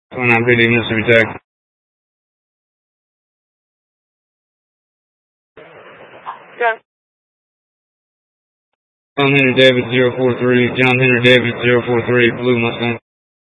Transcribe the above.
29 PD Mississippi Tech. Yeah. John Henry David 043, John Henry David 043, Blue Mustang.